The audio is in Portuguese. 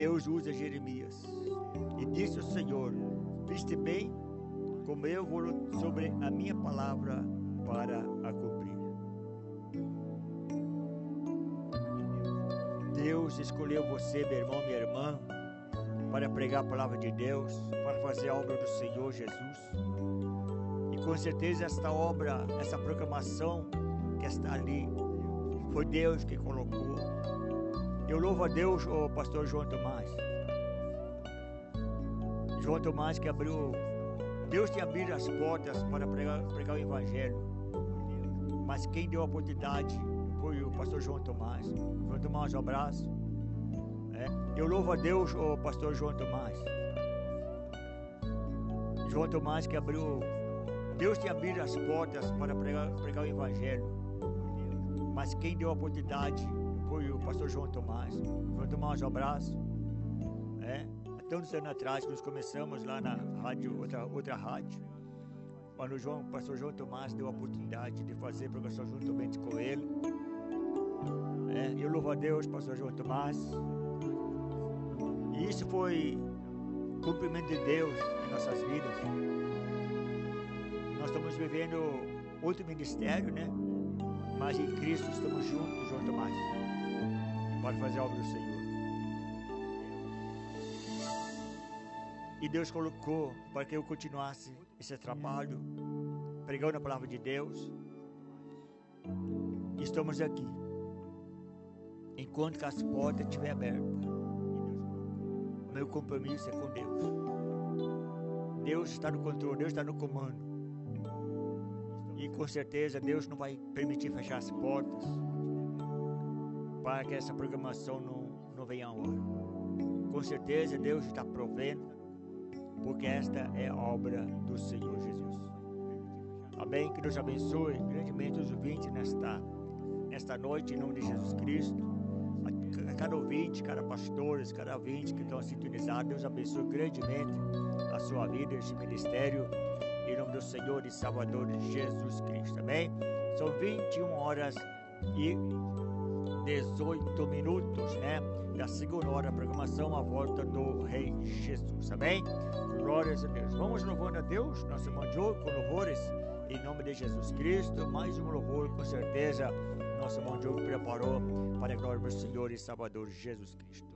Deus usa Jeremias. E disse o Senhor: viste bem como eu vou sobre a minha palavra para a cumprir. Deus escolheu você, meu irmão, minha irmã, para pregar a palavra de Deus, para fazer a obra do Senhor Jesus. E com certeza esta obra, essa proclamação que está ali, foi Deus que colocou. Eu louvo a Deus, o pastor João Tomás. João Tomás que abriu, Deus tinha abrido as portas para pregar o Evangelho. Mas quem deu a oportunidade foi o pastor João Tomás. João Tomás, um abraço. Eu louvo a Deus, o pastor João Tomás. João Tomás que abriu, Deus tinha abrido as portas para pregar o Evangelho. Mas quem deu a oportunidade foi o pastor João Tomás. João Tomás, um abraço. Há tantos anos atrás, que nós começamos lá na rádio, outra rádio, quando o pastor João Tomás deu a oportunidade de fazer pregação juntamente com ele. Eu louvo a Deus, pastor João Tomás. E isso foi cumprimento de Deus em nossas vidas. Nós estamos vivendo outro ministério, né? Mas em Cristo estamos juntos, João Tomás, para fazer a obra do Senhor. E Deus colocou para que eu continuasse esse trabalho, pregando a palavra de Deus. E estamos aqui, enquanto que as portas estiverem abertas. Meu compromisso é com Deus. Deus está no controle, Deus está no comando. E com certeza Deus não vai permitir fechar as portas para que essa programação não venha a hora. Com certeza Deus está provendo, porque esta é a obra do Senhor Jesus. Amém? Que Deus abençoe grandemente os ouvintes nesta noite, em nome de Jesus Cristo. A cada ouvinte, cada pastores, cada ouvinte que estão sintonizados, Deus abençoe grandemente a sua vida, este ministério, em nome do Senhor e Salvador Jesus Cristo. Amém? São 21 horas e 18 minutos, né? Da segunda hora da programação, a volta do Rei Jesus. Amém? Glórias a Deus. Vamos louvando a Deus, nosso irmão Diogo, com louvores em nome de Jesus Cristo. Mais um louvor, com certeza, nosso irmão Diogo preparou para a glória do Senhor e Salvador Jesus Cristo.